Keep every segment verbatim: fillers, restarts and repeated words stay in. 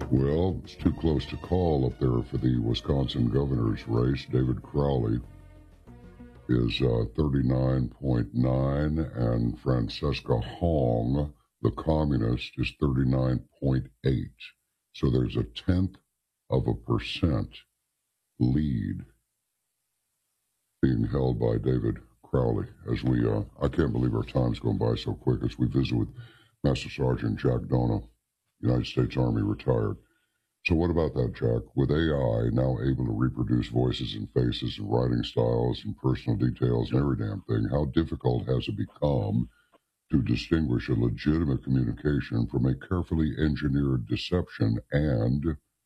Well, it's too close to call up there for the Wisconsin governor's race. David Crowley is uh, thirty-nine point nine, and Francesca Hong, the communist, is thirty-nine point eight. So there's a tenth of a percent lead being held by David Crowley. As we, uh, I can't believe our time's going by so quick as we visit with Master Sergeant Jack Dona, United States Army, retired. So what about that, Jack? With A I now able to reproduce voices and faces and writing styles and personal details and every damn thing, how difficult has it become to distinguish a legitimate communication from a carefully engineered deception? And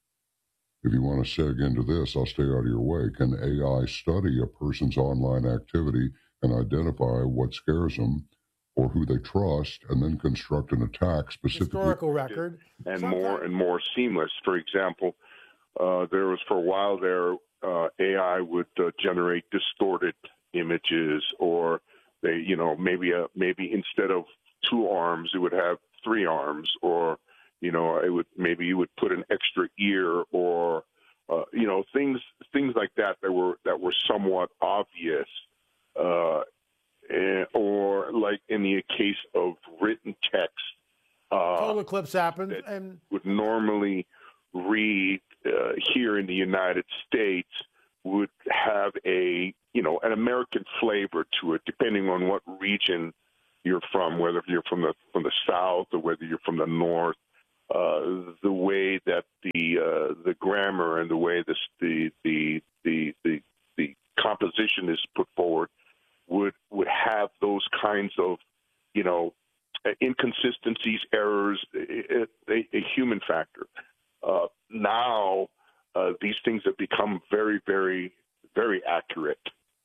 if you want to seg into this, I'll stay out of your way. Can A I study a person's online activity and identify what scares them or who they trust, and then construct an attack specifically? Historical record. And Sometimes. more and more seamless. For example, uh, there was for a while there, uh, A I would uh, generate distorted images, or they, you know, maybe a, maybe instead of two arms, it would have three arms, or, you know, it would, maybe you would put an extra ear, or, uh, you know, things, things like that that were, that were somewhat obvious. Uh, And, or like in the case of written text, uh, total eclipse happened, that and would normally read uh, here in the United States would have a, you know, an American flavor to it, depending on what region you're from, whether you're from the from the South or whether you're from the North. Uh, the way that the uh, the grammar and the way this, the the the the the composition is put forward would would have those kinds of, you know, inconsistencies, errors, a, a, a human factor. Uh, now, uh, these things have become very, very, very accurate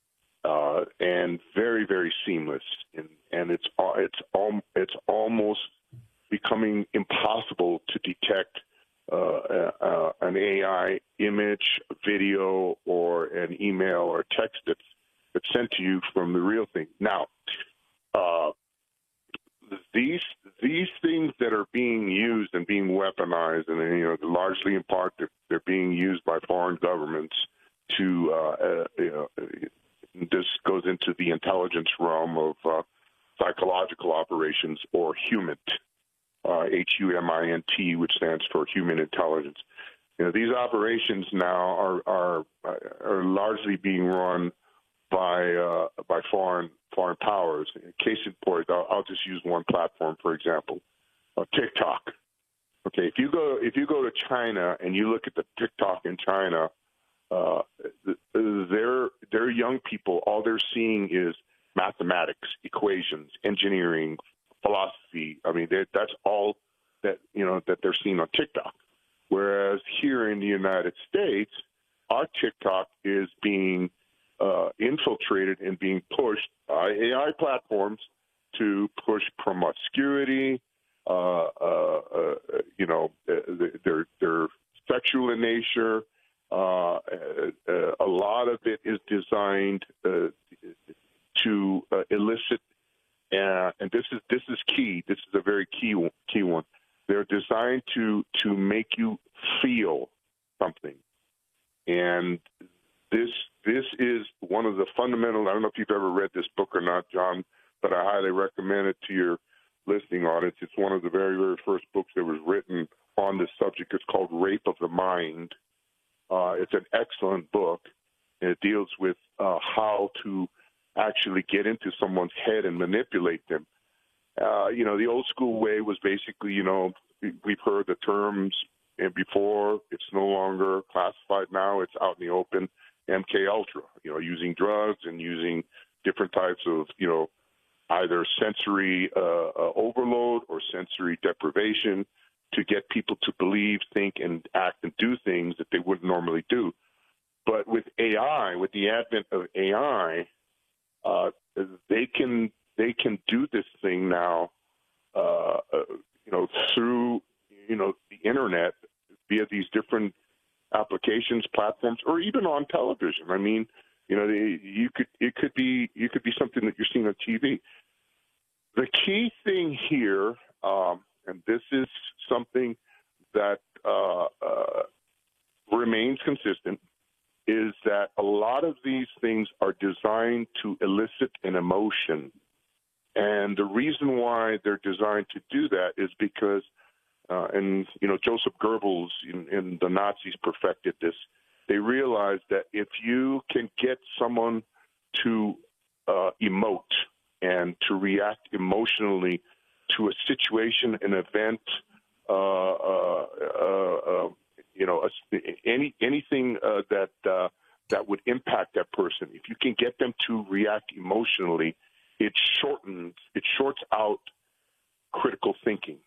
uh, and very, very seamless, and, and it's it's al- it's almost becoming impossible to detect uh, uh, an A I image, video, or an email or text that's that's sent to you from the real thing. Now, uh, these these things that are being used and being weaponized, and you know, largely in part they're, they're being used by foreign governments to. Uh, uh, you know, this goes into the intelligence realm of uh, psychological operations, or HUMINT, uh, H U M I N T, which stands for human intelligence. You know, these operations now are are are largely being run by uh, by foreign foreign powers. Case in point, I'll, I'll just use one platform for example, uh, TikTok. Okay, if you go if you go to China and you look at the TikTok in China, uh, their their young people, all they're seeing is mathematics, equations, engineering, philosophy. I mean, that's all that you know that they're seeing on TikTok. Whereas here in the United States, our TikTok is being Uh, infiltrated and being pushed by A I platforms to push promiscuity. Uh, uh, uh, you know, they're they're sexual in nature. Uh, uh, a lot of it is designed uh, to uh, elicit, uh, and this is this is key. This is a very key key one. They're designed to to make you feel something, and This this is one of the fundamental. I don't know if you've ever read this book or not, John, but I highly recommend it to your listening audience. It's one of the very, very first books that was written on this subject. It's called Rape of the Mind. Uh, it's an excellent book, and it deals with uh, how to actually get into someone's head and manipulate them. Uh, you know, the old school way was basically, you know, we've heard the terms and before. It's no longer classified now. It's out in the open. M K Ultra, you know, using drugs and using different types of, you know, either sensory uh, uh, overload or sensory deprivation to get people to believe, think, and act and do things that they wouldn't normally do. But with A I, with the advent of A I, uh, they can they can do this thing now, uh, uh, you know, through you know the internet via these different applications, platforms, or even on television. I mean, you know, you could it could be you could be something that you're seeing on T V. The key thing here, um, and this is something that uh, uh, and you know Joseph Goebbels and, and the Nazis perfected this. They realized that if you can get someone to uh, emote and to react emotionally to a situation, an event, uh, uh, uh, uh, you know, a, any anything uh, that uh, that would impact that person, if you can get them to react emotionally, it shortens, it shorts out critical thinking.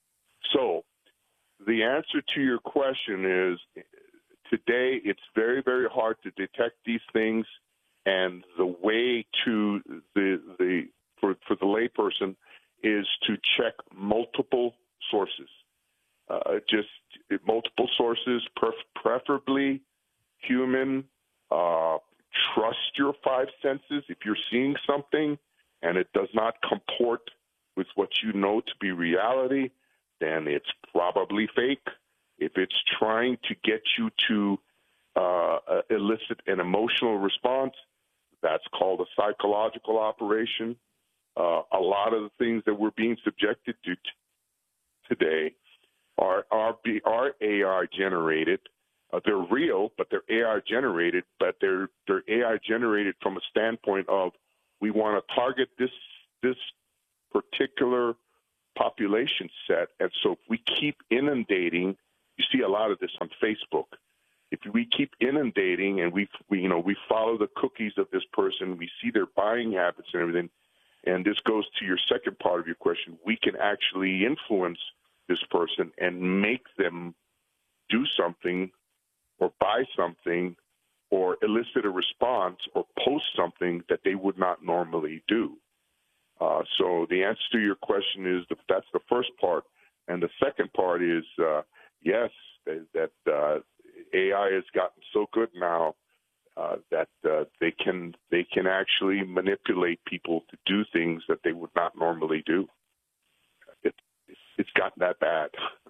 So the answer to your question is, today it's very, very hard to detect these things, and the way to the the for for the layperson is to check multiple sources, uh, just multiple sources, pref- preferably human. Uh, trust your five senses. If you're seeing something and it does not comport with what you know to be reality, then it's probably fake. If it's trying to get you to uh, elicit an emotional response, that's called a psychological operation. Uh, a lot of the things that we're being subjected to t- today are, are, be, are A I generated. Uh, they're real, but they're A I generated, but they're, they're A I generated from a standpoint of we want to target this, this particular population set. And so if we keep inundating, you see a lot of this on Facebook. If we keep inundating and we, we, you know, we follow the cookies of this person, we see their buying habits and everything, and this goes to your second part of your question, we can actually influence this person and make them do something or buy something or elicit a response or post something that they would not normally do. Uh, so the answer to your question is that that's the first part. And the second part is, uh, yes, that uh, A I has gotten so good now uh, that uh, they can they can actually manipulate people to do things that they would not normally do. It, it's gotten that bad.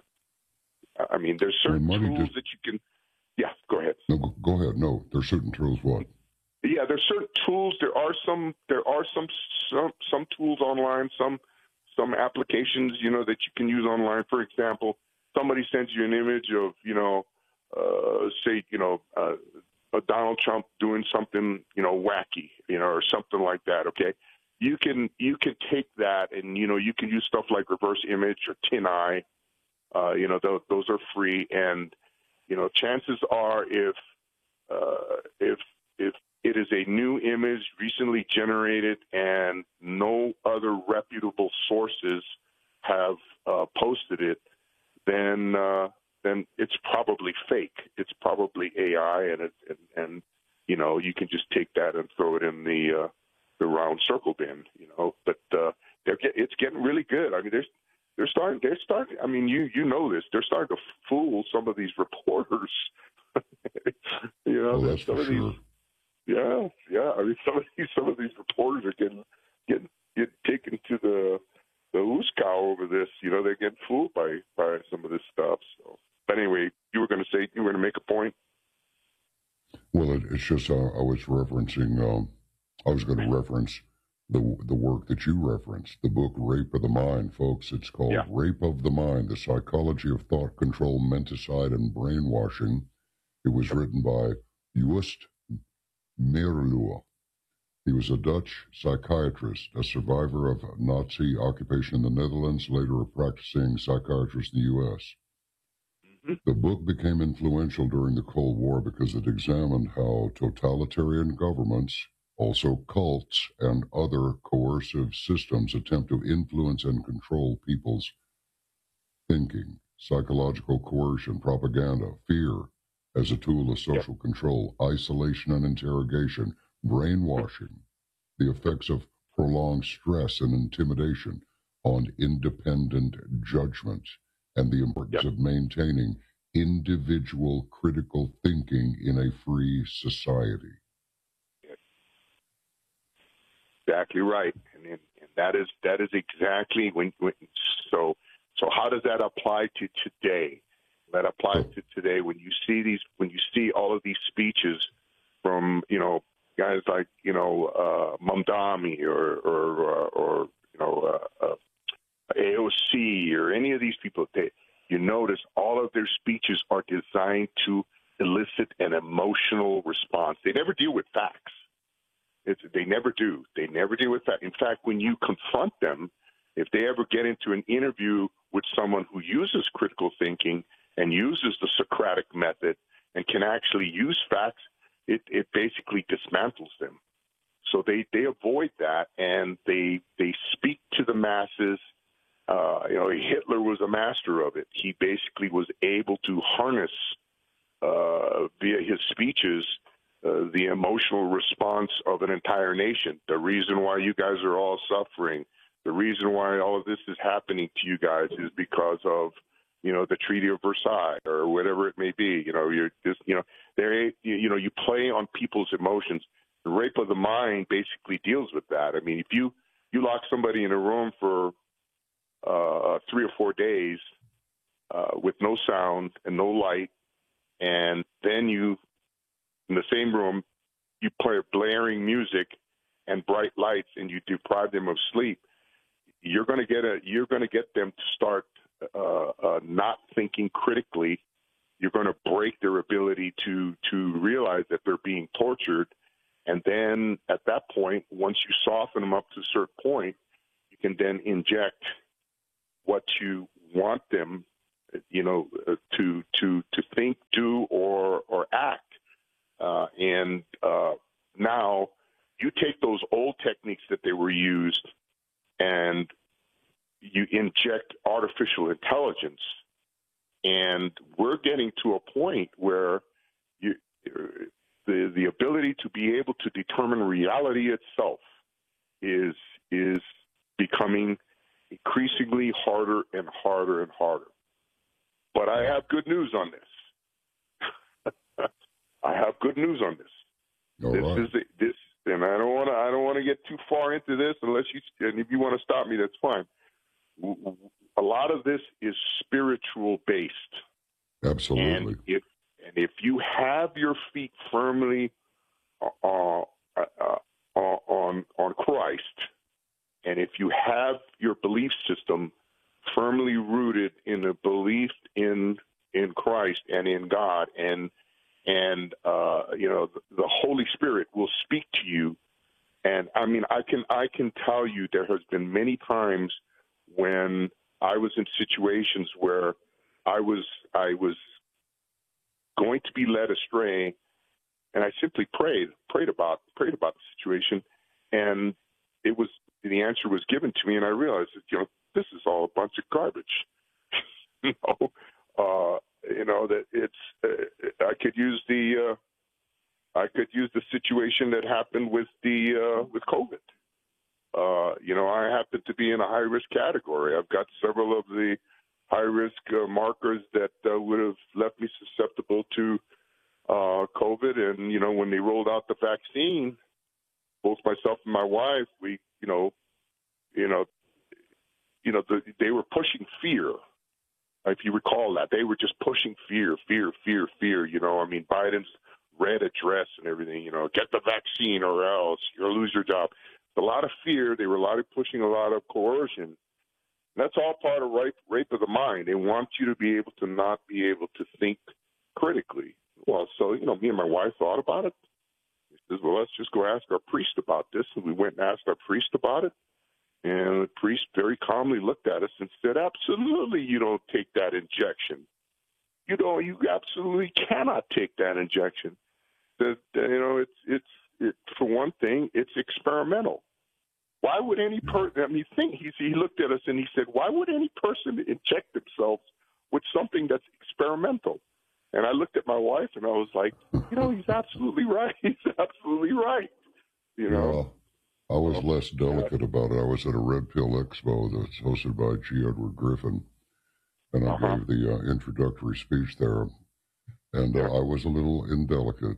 I mean, there's certain tools just, that you can. Yeah, go ahead. No, go, go ahead. No, there's certain tools. What? Yeah, there's certain tools. There are some. There are some some some tools online. Some some applications, you know, that you can use online. For example, somebody sends you an image of, you know, uh, say, you know, uh, Donald Trump doing something, you know, wacky, you know, or something like that. Okay, you can you can take that and you know you can use stuff like reverse image or TinEye. Uh, you know, those those are free, and you know, chances are if uh, if if it is a new image recently generated and no other reputable sources have uh, posted it, then uh, then it's probably fake. It's probably A I, and it, and, and you know you can just take that and throw it in the uh, the round circle bin. You know, but uh, they're get, it's getting really good. I mean, there's they're starting. They're starting. I mean, you you know this. They're starting to fool some of these reporters. you know, well, that's some for of sure. these. Yeah, yeah. I mean, some of these some of these reporters are getting getting getting taken to the the ooskow over this. You know, they're getting fooled by by some of this stuff. So, but anyway, you were going to say you were going to make a point. Well, it, it's just uh, I was referencing. Um, I was going to reference the the work that you referenced, the book "Rape of the Mind," folks. It's called Yeah. "Rape of the Mind: The Psychology of Thought Control, Menticide, and Brainwashing." It was written by Joost Meerloo. He was a Dutch psychiatrist, a survivor of Nazi occupation in the Netherlands, later a practicing psychiatrist in the U S Mm-hmm. The book became influential during the Cold War because it examined how totalitarian governments, also cults and other coercive systems, attempt to influence and control people's thinking, psychological coercion, propaganda, fear as a tool of social yep. control, isolation and interrogation, brainwashing, the effects of prolonged stress and intimidation on independent judgment, and the importance yep. of maintaining individual critical thinking in a free society. Exactly right, and, and that is that is exactly when, when. So, so how does that apply to today? That applies to today when you see these, when you see all of these speeches from, you know, guys like, you know, uh, Mamdani or, or, uh, or, you know, uh, uh, A O C or any of these people. They, you notice all of their speeches are designed to elicit an emotional response. They never deal with facts. It's, they never do. They never deal with that. In fact, when you confront them, if they ever get into an interview with someone who uses critical thinking and uses the Socratic method and can actually use facts, it, it basically dismantles them. So they, they avoid that, and they they speak to the masses. Uh, you know, Hitler was a master of it. He basically was able to harness uh, via his speeches Uh, the emotional response of an entire nation. The reason why you guys are all suffering, the reason why all of this is happening to you guys is because of, you know, the Treaty of Versailles or whatever it may be. You know, you're just, you know, there, you know, you play on people's emotions. The rape of the mind basically deals with that. I mean, if you, you lock somebody in a room for uh, three or four days uh, with no sound and no light, and then you, in the same room, you play blaring music and bright lights, and you deprive them of sleep, you're going to get a you're going to get them to start uh, uh, not thinking critically. You're going to break their ability to to realize that they're being tortured, and then at that point, once you soften them up to a certain point, you can then inject what you want them, you know, uh, to to to think, do, or or act. Uh, and uh, now you take those old techniques that they were used and you inject artificial intelligence. And we're getting to a point where you, the the ability to be able to determine reality itself is is becoming increasingly harder and harder and harder. But I have good news on this. I have good news on this. All this right. is the, this, and I don't want to. I don't want to get too far into this unless you. And if you want to stop me, that's fine. A lot of this is spiritual based. Absolutely. And if and if you have your feet firmly uh, uh, uh, on on Christ, and if you have your belief system firmly rooted in a belief in in Christ and in God, and And, uh, you know, the, the Holy Spirit will speak to you. And, I mean, I can I can tell you there has been many times when I was in situations where I was I was going to be led astray, and I simply prayed, prayed about, prayed about the situation, and it was the answer was given to me, and I realized that, you know, this is all a bunch of garbage. you know, uh, You know that it's. Uh, I could use the. Uh, I could use the situation that happened with the uh, with COVID. Uh, you know, I happen to be in a high risk category. I've got several of the high risk uh, markers that uh, would have left me susceptible to uh, COVID. And you know, when they rolled out the vaccine, both myself and my wife, we, you know, you know, you know, the, they were pushing fear. If you recall that, they were just pushing fear, fear, fear, fear. You know, I mean, Biden's red address and everything, you know, get the vaccine or else you'll lose your job. A lot of fear. They were a lot of pushing a lot of coercion. And that's all part of rape, rape of the mind. They want you to be able to not be able to think critically. Well, so, you know, me and my wife thought about it. We said, well, let's just go ask our priest about this. And we went and asked our priest about it. And the priest very calmly looked at us and said, absolutely, you don't take that injection. You don't, you absolutely cannot take that injection. That, you know, it's, it's, it, for one thing, it's experimental. Why would any person, I mean, think, he, he looked at us and he said, why would any person inject themselves with something that's experimental? And I looked at my wife and I was like, you know, he's absolutely right. He's absolutely right. You know? Yeah. I was less delicate about it. I was at a Red Pill Expo that's hosted by G. Edward Griffin, and I Uh-huh. gave the uh, introductory speech there, and uh, I was a little indelicate,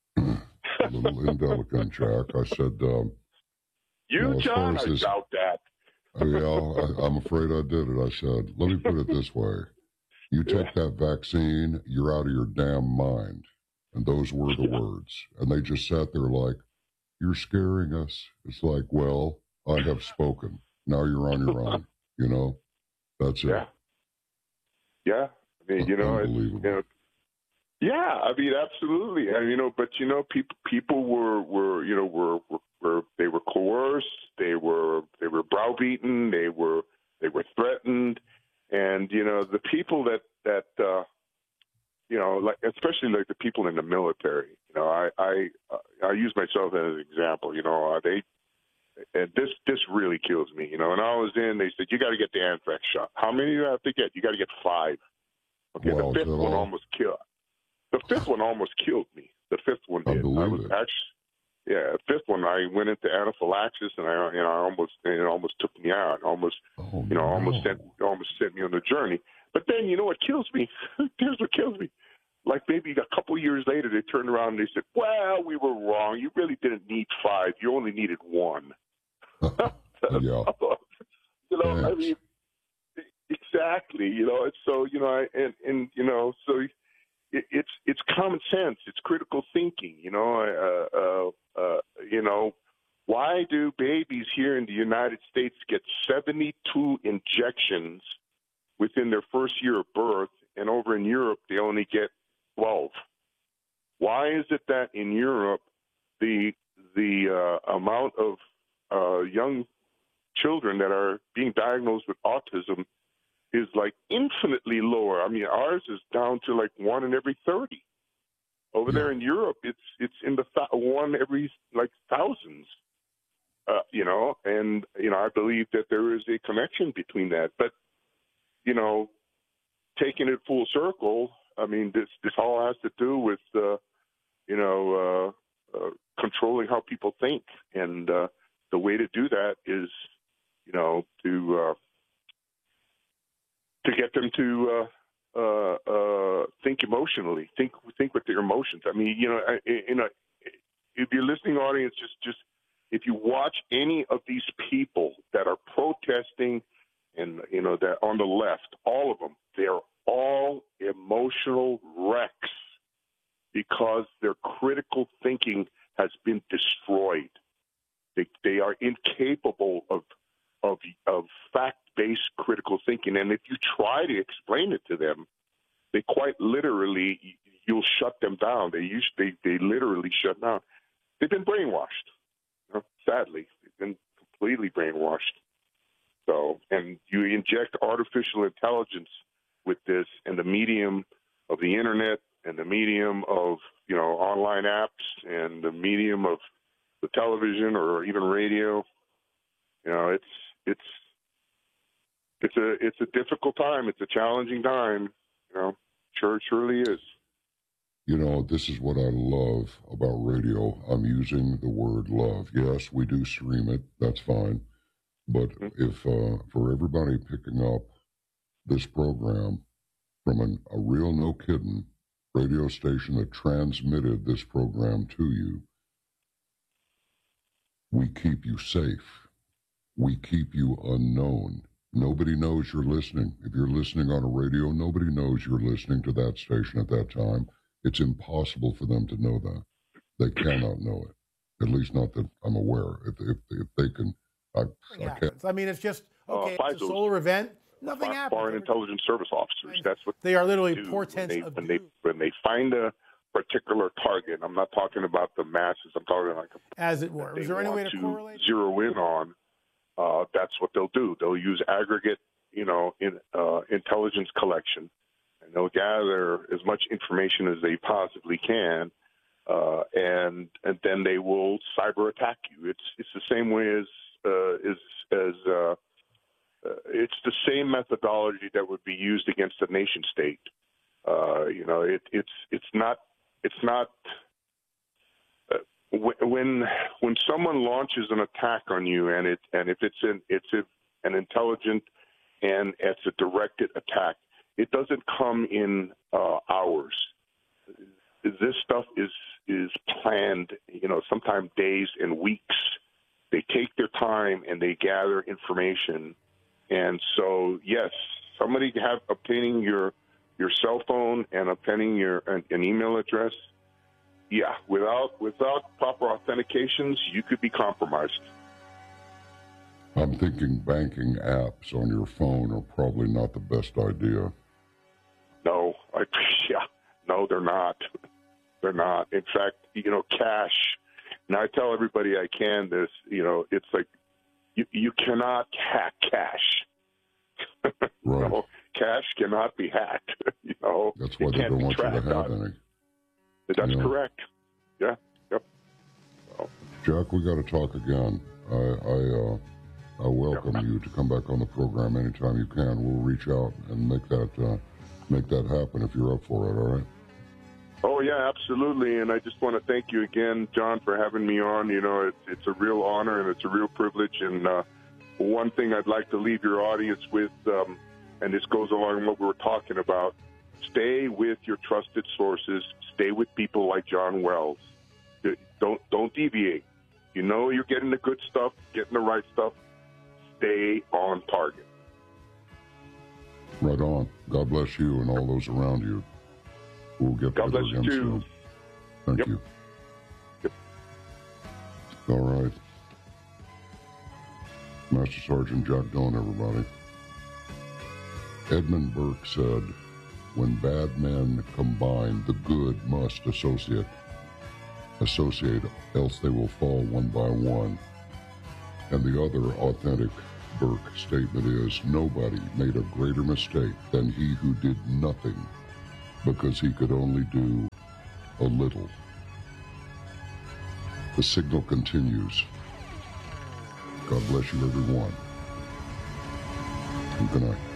a little indelicate, Jack. I said, um, you, you know, John, I this, doubt that. yeah, I, I'm afraid I did it. I said, let me put it this way. You take that vaccine, you're out of your damn mind. And those were the words. And they just sat there like, you're scaring us. It's like, well, I have spoken. Now you're on your own. You know, that's it. Yeah. Yeah, I mean, you know, it's, you know, yeah, I mean, absolutely, and you know, but you know, people people were were you know were, were were they were coerced, they were they were browbeaten, they were they were threatened, and you know, the people that that uh, you know, like especially like the people in the military, you know, I I I use myself as an example, you know, uh, they. And this this really kills me, you know. And I was in, they said, you got to get the anthrax shot. How many do you have to get? You got to get five. Okay, wow, the fifth one all? almost killed. The fifth one almost killed me. The fifth one did. I believe I was it. actually, yeah, the fifth one I went into anaphylaxis, and I, you know, I almost, it almost took me out. Almost, oh, you know, no. almost sent, almost sent me on the journey. But then, you know, what kills me? Here's what kills me. Like maybe a couple years later, they turned around and they said, "Well, we were wrong. You really didn't need five. You only needed one." yeah. You know, Thanks. I mean, exactly. You know, it's so you know, I, and and you know, so it, it's it's common sense. It's critical thinking. You know, uh, uh, uh, you know, why do babies here in the United States get seventy-two injections within their first year of birth, and over in Europe they only get twelve? Why is it that in Europe the the uh, amount of uh, young children that are being diagnosed with autism is like infinitely lower? I mean, ours is down to like one in every thirty. Over yeah. there in Europe, it's it's in the th- one every like thousands. Uh, you know, and you know, I believe that there is a connection between that. But you know, taking it full circle, I mean, this this all has to do with uh, you know uh, uh, controlling how people think, and uh, the way to do that is, you know, to uh, to get them to uh, uh, uh, think emotionally, think think with their emotions. I mean, you know, you know, if your listening audience, just just if you watch any of these people that are protesting, and you know that on the left, all of them, they're all emotional wrecks because their critical thinking has been destroyed. They they are incapable of of of fact-based critical thinking, and if you try to explain it to them, they quite literally you'll shut them down. They use they they literally shut down. They've been brainwashed. You know, sadly, they've been completely brainwashed. So, and you inject artificial intelligence with this, and the medium of the internet, and the medium of you know online apps, and the medium of the television or even radio. You know, it's it's it's a it's a difficult time. It's a challenging time. You know, sure, it surely is. You know, this is what I love about radio. I'm using the word love. Yes, we do stream it. That's fine. But mm-hmm. if uh, for everybody picking up this program from an, a real, no kidding radio station that transmitted this program to you, we keep you safe. We keep you unknown. Nobody knows you're listening. If you're listening on a radio, nobody knows you're listening to that station at that time. It's impossible for them to know that. They cannot know it. At least not that I'm aware. If if, if they can, I, I can't. I mean, it's just, okay, uh, it's a solar event. Nothing foreign, happens. Foreign intelligence service officers. That's what they are literally do portents when they, of when doom. they when they find a particular target. I'm not talking about the masses. I'm talking like a, as it were. Is there any way to, to correlate? Zero in on. Uh, that's what they'll do. They'll use aggregate, you know, in uh, intelligence collection, and they'll gather as much information as they possibly can, uh, and and then they will cyber attack you. It's it's the same way as uh, as as uh, uh, it's the same methodology that would be used against a nation state. Uh, you know, it, it's it's not it's not. When when someone launches an attack on you, and it and if it's an it's a, an intelligent and it's a directed attack, it doesn't come in uh, hours. This stuff is is planned, you know, sometimes days and weeks. They take their time and they gather information, and so yes, somebody have obtaining your your cell phone and obtaining your an, an email address. Yeah, without without proper authentications, you could be compromised. I'm thinking banking apps on your phone are probably not the best idea. No, I, yeah, no, they're not. They're not. In fact, you know, cash. And I tell everybody I can this. You know, it's like you you cannot hack cash. Right. You know, cash cannot be hacked. You know, that's why it they can't don't be want you to tracked have on. any. That's you know? correct. Yeah. Yep. So, Jack, we got to talk again. I I, uh, I welcome yep. you to come back on the program anytime you can. We'll reach out and make that uh, make that happen if you're up for it. All right. Oh, yeah, absolutely. And I just want to thank you again, John, for having me on. You know, it's, it's a real honor and it's a real privilege. And uh, one thing I'd like to leave your audience with, um, and this goes along with what we were talking about, stay with your trusted sources. Stay with people like John Wells. Don't, don't deviate. You know you're getting the good stuff, getting the right stuff. Stay on target. Right on. God bless you and all those around you. We'll get God together bless you again too. soon. Thank Yep. you. Yep. All right. Master Sergeant Jack Doan, everybody. Edmund Burke said, when bad men combine, the good must associate. Associate, else they will fall one by one. And the other authentic Burke statement is, nobody made a greater mistake than he who did nothing because he could only do a little. The signal continues. God bless you, everyone. And good night.